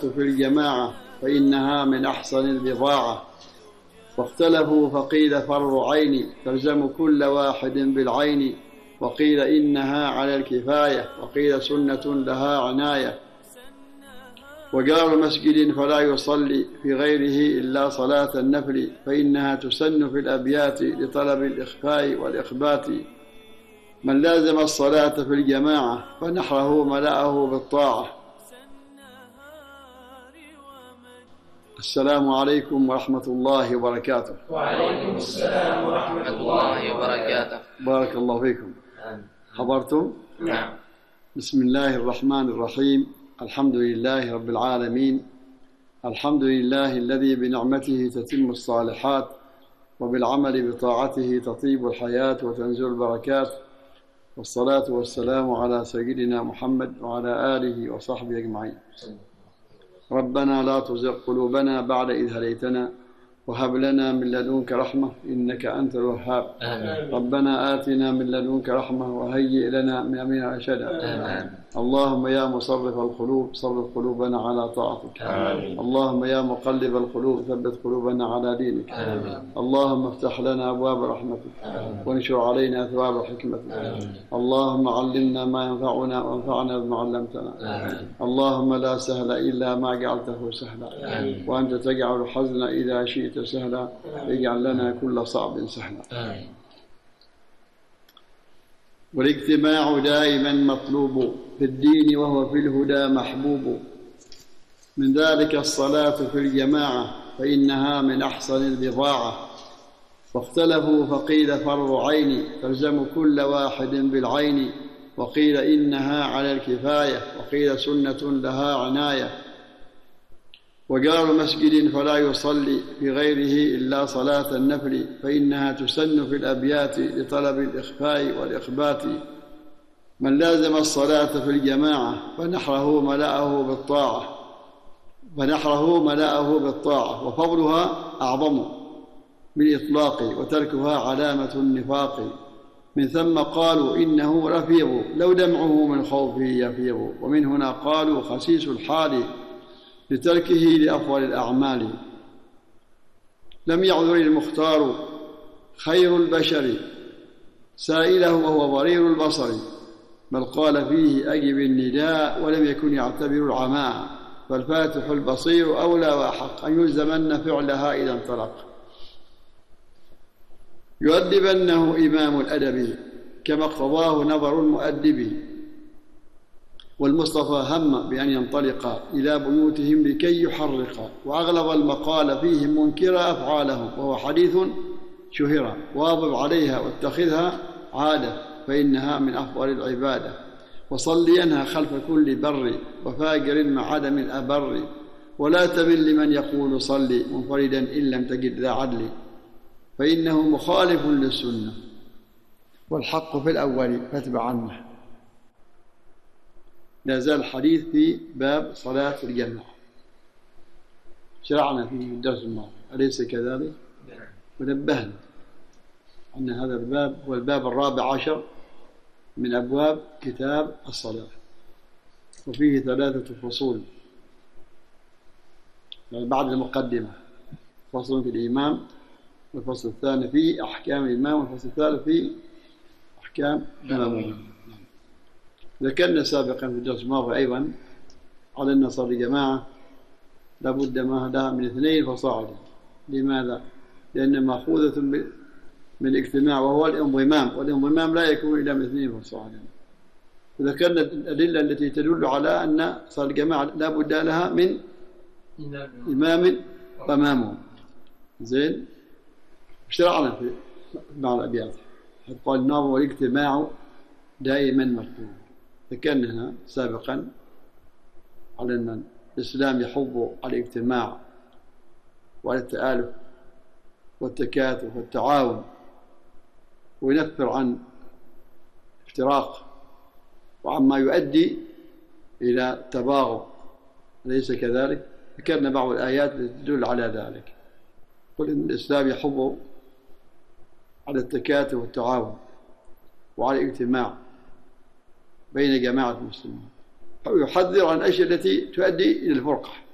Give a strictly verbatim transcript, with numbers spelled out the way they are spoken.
في الجماعة فإنها من أحسن البضاعة. واختلفوا فقيل فرض عين تلزم كل واحد بالعين، وقيل إنها على الكفاية، وقيل سنة لها عناية. وجار مسجد فلا يصلي في غيره إلا صلاة النفل، فإنها تسن في الأبيات لطلب الإخفاء والإخبات. من لازم الصلاة في الجماعة فنحره ملأه بالطاعة. السلام عليكم ورحمة الله وبركاته. وعليكم السلام ورحمة الله وبركاته. بارك الله فيكم. حضرتم؟ نعم. بسم الله الرحمن الرحيم. الحمد لله رب العالمين. الحمد لله الذي بنعمته تتم الصالحات، وبالعمل بطاعته تطيب الحياة وتنزل البركات. والصلاة والسلام على سيدنا محمد وعلى آله وصحبه أجمعين. ربنا لا تزغ قلوبنا بعد إذ هديتنا، وهب لنا من لدنك رحمة إنك أنت الوهاب. آمين. ربنا آتنا من لدنك رحمة وهيئ لنا من أمرنا رشدا. اللهم يا مصرف القلوب صرف قلوبنا على طاعتك. آمين. اللهم يا مقلب القلوب ثبت قلوبنا على دينك. آمين. اللهم افتح لنا أبواب رحمتك وانشر علينا ثواب حكمتك. اللهم علمنا ما ينفعنا وانفعنا بما علمتنا. آمين. اللهم لا سهل إلا ما جعلته سهلا، آمين. وأنت تجعل الحزن إذا شئت سهلا، اجعل لنا كل صعب سهلا. آمين. والاجتماع دائما مطلوب في الدين، وهو في الهدى محبوب. من ذلك الصلاة في الجماعة فإنها من أحسن البضاعة. واختلفوا فقيل فرض عين تلزم كل واحد بالعين، وقيل إنها على الكفاية، وقيل سنة لها عناية. وجار مسجد فلا يصلي في غيره إلا صلاة النفل، فإنها تسن في الأبيات لطلب الإخفاء والإخبات. من لازم الصلاة في الجماعة فنحره ملأه بالطاعة فنحره ملأه بالطاعة وفضلها أعظم بالإطلاق، وتركها علامة النفاق. من ثم قالوا إنه رفيض لو دمعه من خوفه يفيض، ومن هنا قالوا خسيس الحال لتركه لأفضل الأعمال. لم يعذر المختار خير البشر سائله وهو ضرير البصر، بل قال فيه أجب النداء ولم يكن يعتبر العماء، فالفاتح البصير أولى وأحق أن يلزمن فعلها إذا انطلق. يؤدبنه إمام الأدب كما اقتضاه نظر المؤدب، والمصطفى هم بأن ينطلق إلى بيوتهم لكي يحرق، وأغلظ المقال فيهم منكر أفعالهم، وهو حديث شهر. واظب عليها واتخذها عادة، فإنها من أفضل العبادة. وصلينها خلف كل بر وفاجر مع عدم الأبر، ولا تمل لمن يقول صلي منفردا إن لم تجد ذا عدل، فإنه مخالف للسنة والحق في الأول فاتبع عنه. لا زال الحديث في باب صلاة الجماعة، شرعنا فيه الدرس الماضي، أليس كذلك؟ ونبهنا أن هذا الباب هو الباب الرابع عشر من أبواب كتاب الصلاة، وفيه ثلاثة فصول بعد المقدمة: فصل في الإمام، والفصل الثاني في أحكام الإمام، والفصل الثالث في أحكام المأموم. ذكرنا سابقا في الدرس الماضي أيضا على أن صلاة الجماعة لابد ما لها من اثنين فصاعدا. لماذا؟ لأن مأخوذة من الاجتماع وهو الانضمام، والانضمام لا يكون إلا من اثنين فصاعدا. وذكرنا الأدلة التي تدل على أن صلاة الجماعة لا بد لها من إمام وإمامه. زين، شرعنا في بعض الأبيات قال النظم والاجتماع دائما مطلوب. ذكرنا سابقا على أن الإسلام يحض على الاجتماع وعلى التآلف والتكاتف والتعاون، وينفر عن افتراق وعما يؤدي إلى تباغض، أليس كذلك؟ ذكرنا بعض الآيات التي تدل على ذلك. قل إن الإسلام يحض على التكاتف والتعاون وعلى الاجتماع بين جماعة المسلمين، أو يحذر عن الأشياء التي تؤدي إلى الفرقة.